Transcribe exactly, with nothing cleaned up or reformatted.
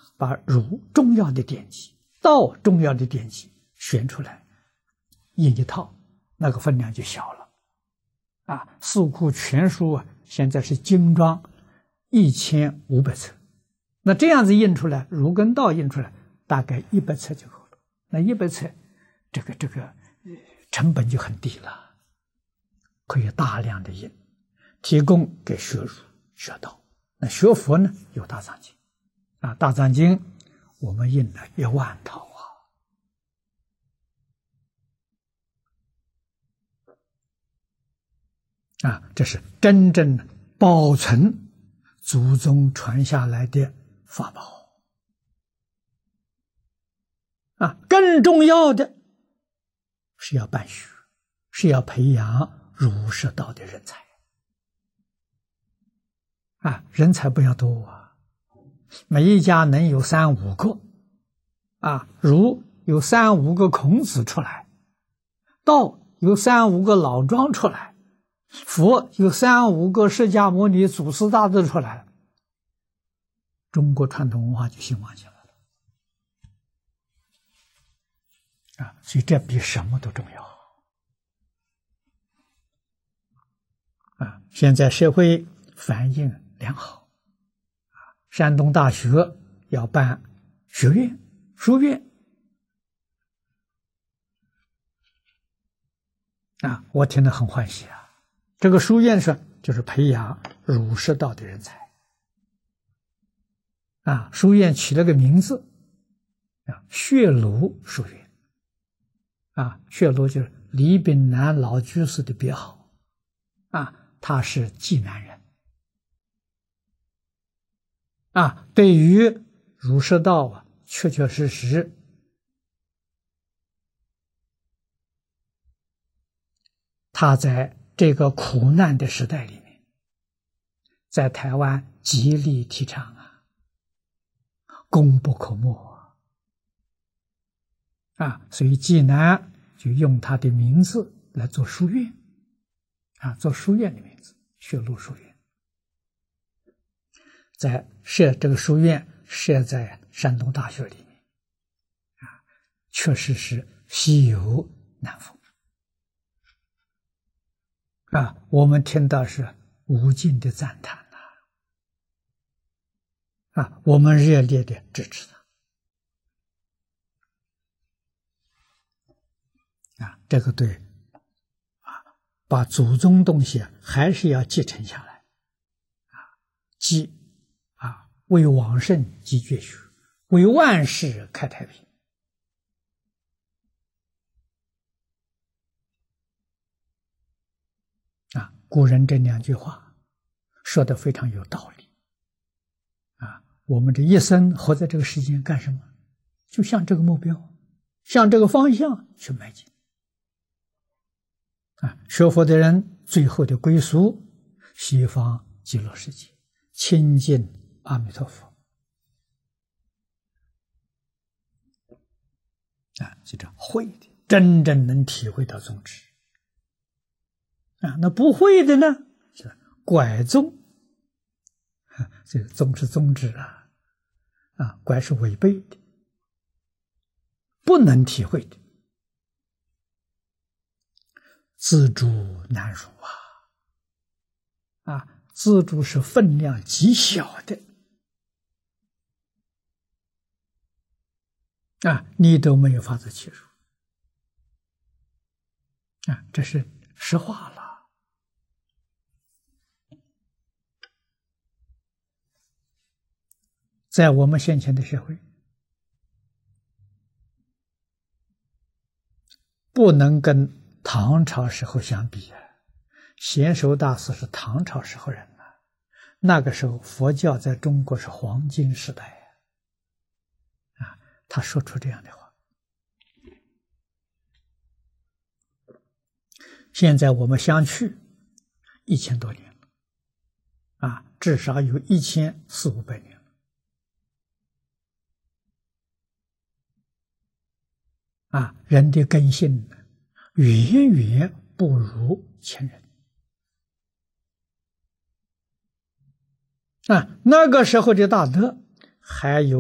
把儒重要的典籍、道重要的典籍选出来，印一套，那个分量就小了。啊，《四库全书》啊，现在是精装一千五百册，那这样子印出来，儒跟道印出来，大概一百册就够了。那一百册，这个这个成本就很低了，可以大量的印，提供给学儒学道。那学佛呢，有大藏经啊，大藏经我们印了一万套啊，啊，这是真正保存祖宗传下来的法宝啊。更重要的是要办学，是要培养儒释道的人才啊，人才不要多啊，每一家能有三五个啊，儒有三五个孔子出来，道有三五个老庄出来，佛有三五个释迦牟尼祖师大德出来，中国传统文化就兴旺起来了啊！所以这比什么都重要啊！现在社会反应良好啊，山东大学要办学院、书院啊，我听得很欢喜啊。这个书院是就是培养儒释道的人才啊，书院起了个名字啊，学庐书院啊，学庐就是李炳南老居士的别号啊，他是济南人啊，对于儒释道啊，确确实实他在这个苦难的时代里面，在台湾极力提倡啊，功不可没啊！所以济南就用他的名字来做书院啊，做书院的名字，学庐书院。在设这个书院设在山东大学里面啊，确实是稀有难逢啊！我们听到是无尽的赞叹呐啊！我们热烈的支持他啊！这个对啊，把祖宗东西还是要继承下来啊，继啊，为往圣继绝学，为万世开太平啊！古人这两句话说得非常有道理啊！我们这一生活在这个世间干什么？就向这个目标，向这个方向去迈进啊！学佛的人最后的归宿，西方极乐世界，亲近阿弥陀佛啊！就这会的，真正能体会到宗旨啊！那不会的呢，是拐宗，这个宗是宗旨啊，啊，拐是违背的，不能体会的，自主难辱啊！啊，自主是分量极小的啊，你都没有法子切入啊，这是实话了。在我们先前的社会，不能跟唐朝时候相比啊。贤首大师是唐朝时候人啊，那个时候佛教在中国是黄金时代啊，他说出这样的话。现在我们相去一千多年了啊，至少有一千四五百年了啊，人的根性远远不如前人啊，那个时候的大德还有